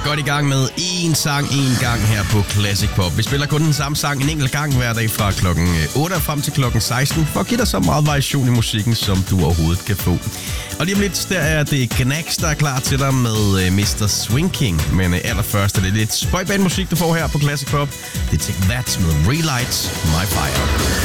godt i gang med én sang én gang her på Classic Pop. Vi spiller kun den samme sang en enkelt gang hver dag fra klokken 8 og frem til klokken 16, for at give dig så meget variation i musikken, som du overhovedet kan få. Og lige om lidt, der er det Gnags, der er klar til dig med Mr. Swing King. Men allerførst er det lidt spøjband musik, du får her på Classic Pop. Det er Take That med Relight My Fire.